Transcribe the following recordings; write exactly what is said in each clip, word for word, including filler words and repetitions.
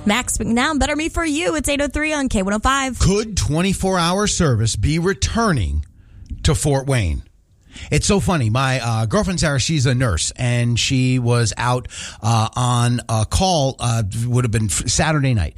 Max McNown, Better Me For You. It's eight oh three on K one oh five. Could twenty-four hour service be returning to Fort Wayne? It's so funny. My uh, girlfriend, Sarah, she's a nurse, and she was out uh, on a call, uh, would have been Saturday night.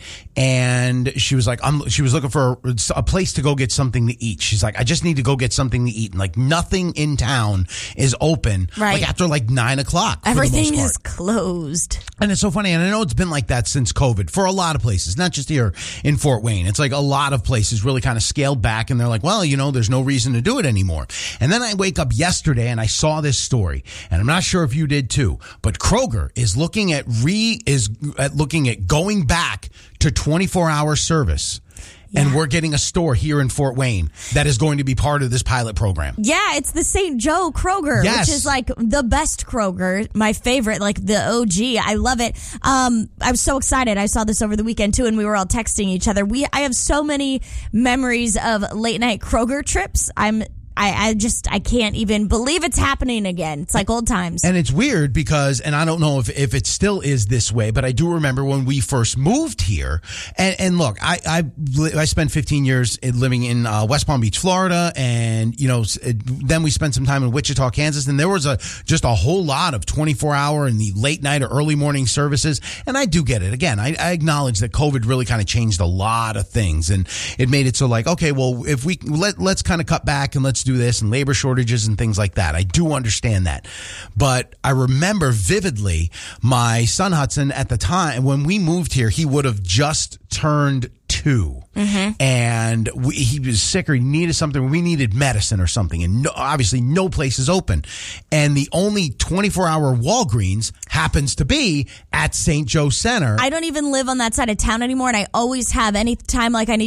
And she was like, I'm, she was looking for a, a place to go get something to eat. She's like, I just need to go get something to eat. And like nothing in town is open. Right. Like after like nine o'clock. Everything is closed. And it's so funny. And I know it's been like that since COVID for a lot of places, not just here in Fort Wayne. It's like a lot of places really kind of scaled back, and they're like, well, you know, there's no reason to do it anymore. And then I wake up yesterday and I saw this story, and I'm not sure if you did too, but Kroger is looking at re is at looking at going back to twenty-four hour service. Yeah. And we're getting a store here in Fort Wayne that is going to be part of this pilot program. Yeah, it's the Saint Joe Kroger, yes. which is like the best Kroger, my favorite, like the O G. I love it. Um, I was so excited. I saw this over the weekend too, and we were all texting each other. We I have so many memories of late night Kroger trips. I'm I, I just, I can't even believe it's happening again. It's like old times. And it's weird because, and I don't know if, if it still is this way, but I do remember when we first moved here. And, and look, I, I, I spent fifteen years living in uh, West Palm Beach, Florida. And, you know, then we spent some time in Wichita, Kansas. And there was a just a whole lot of twenty-four hour and the late night or early morning services. And I do get it. Again, I, I acknowledge that COVID really kind of changed a lot of things. And it made it so like, okay, well, if we, let, let's kind of cut back and let's do this, and labor shortages and things like that. I do understand that. But I remember vividly my son Hudson at the time, when we moved here, he would have just turned two. Mm-hmm. And we, he was sick or he needed something. We needed medicine or something. And no, obviously no place is open. And the only twenty-four hour Walgreens happens to be at Saint Joe Center. I don't even live on that side of town anymore. And I always have, any time like I need